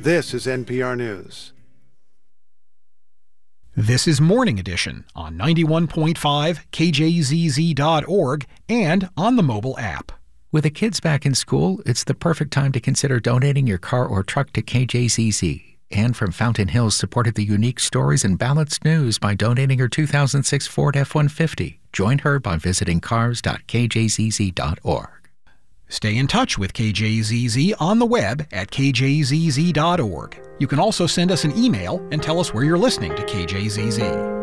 This is NPR News. This is Morning Edition on 91.5 KJZZ.org and on the mobile app. With the kids back in school, it's the perfect time to consider donating your car or truck to KJZZ. Anne from Fountain Hills supported the unique stories and balanced news by donating her 2006 Ford F-150. Join her by visiting cars.kjzz.org. Stay in touch with KJZZ on the web at kjzz.org. You can also send us an email and tell us where you're listening to KJZZ.